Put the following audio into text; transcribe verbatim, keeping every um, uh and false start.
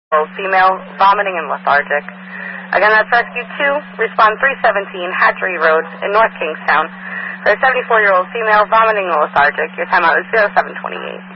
Female, vomiting and lethargic. Again, that's Rescue two, respond three seventeen Hatchery Road in North Kingstown. For a seventy-four-year-old female, vomiting and lethargic. Your timeout is zero seven twenty-eight.